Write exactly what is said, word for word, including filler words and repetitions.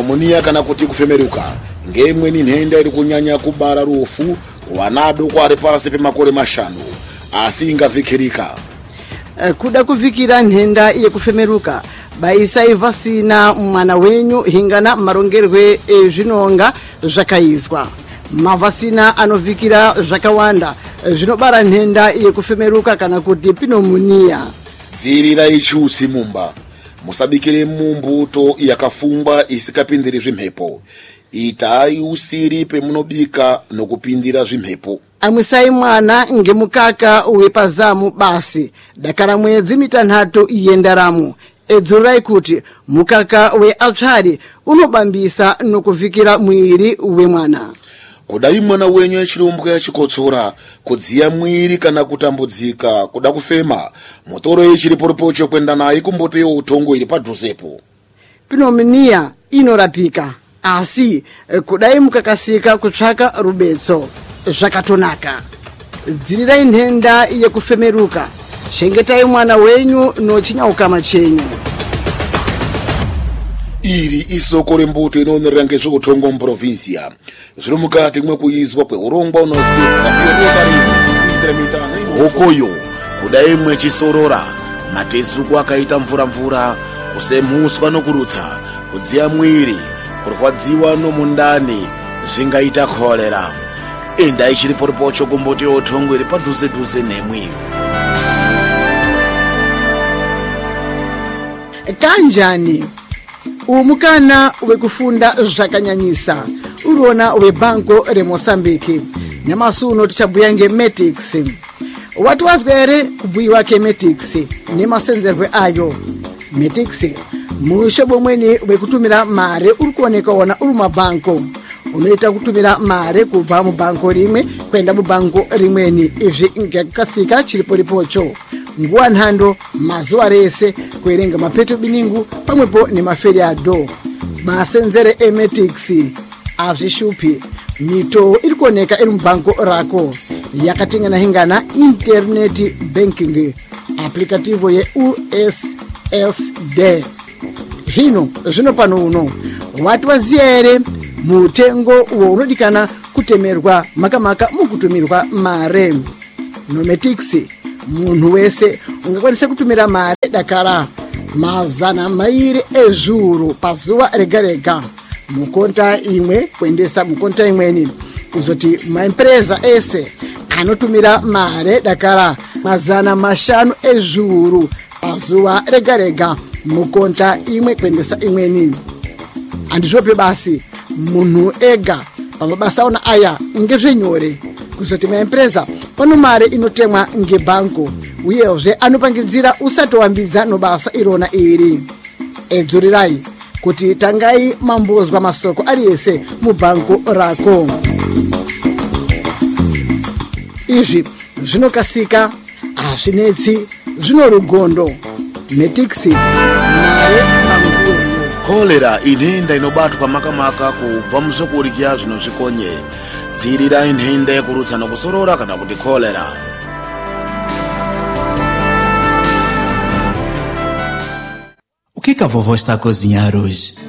pneumonia kana kuti kufemeruka ngemweni nhenda iri kunyanya kubara rufu wanado kwari pasi pemakore mashanu asi ingavhikirika. Kuda kuvikira nhenda yekufemeruka baisai vasina mwana wenyu hingana marongerwe ezvinonga zvakaizwa. Mavasina anovikira zvakawanda zvinobara nhenda yekufemeruka kana kuti pneumonia. Dzirirai chusi mumba. Musabikire mumbuto yakafungwa isikapindiri zvimhepo. Itai usiri pemunobika nokupindira zvimhepo. Amwisai mwana ngemukaka wepazamu basi dakara mwedzi mitanhatu yendaramo. Edzurai kuti mukaka weapsari unobambisa nokuvikira mwiri wemwana. Kudai mwana wenyu achirumbwa achikotsora kudziya mwiri kana kutambudzika kuda kufema motoro ichiriporipocho kwenda naye kumbote utongo iri padhuzepo. Pneumonia inorapika asi kudai mukakasika kutsvaka rubetso zvakatonaka. Dzirirai nhenda yekufemeruka. Chengetai mwana wenyu nochinyauka chenyu. Iri isoko rembuto inoonera ngezveutongo muprovinsia. Zviri mukati mwekuizwa kweurongwa unospitsa hokoyo kudai mwechisorora matezuku akaita mvura mvura kusemhuswa nokurutsa kudziya mwiri kurwadziwa nomundani zvingaita kolera. Endai chiriporipocho kumboti utongo iri padhuze dhuze nemwi. Kanjani umukana wekufunda zvakanyanyisa urona webanko reMozambique nyamasuno tichabhuya ngeMetix. Wati wazwa ere kubhuyiwa keMetix nemasenzerwe ayo? Metix mushobo mweni wekutumira mare uri kuoneka ona uri mabanko. Unoita kutumira mare kubva mubanko rimwe kwenda mubanko rimweni. Izvi ngakasika chiriporipocho nguwa nhando mazuwa rese kuerenga mapeto biningu pamwepo nemaferiado. Masenzere eMetix azvishupi. Mito iri kuoneka iri mubanko rako yakatingana hingana internet banking applicative ye U S S D. Hino zvino pano uno wati waziya ere mutengo unodikana kutemerwa makamaka mukutumirwa mare. NoMetix munhu wese ungakwanisa kutumira mare dakara mazana mairi ezvuru pazuva rega rega mukonta imwe kuendesa mukonta imweni. Kuzoti maimpreza ese anotumira mare dakara mazana mashanu ezvuru pazuva rega rega mukonta imwe kuendesa imweni. Andizvope basi munhu ega pamabasa ona aya ngezvenyore. Kuzoti maimpreza pano mare inotemwa ngebanko uyezve anopangidzira usati wambidza nobasa irona iri. Edzurirai kuti tangai mambozwa masoko ariese mubanko rako. Izvi zvinokasika hazvinetsi zvinorugondo. Metix mare panguweyo. Kolera inhenda inobatwa makamaka kubva muzvokurya zvinozvikonye. Dzirirai nhenda yekurutsa nokusorora kana kuti kolera. O que que a vovó está a cozinhar hoje?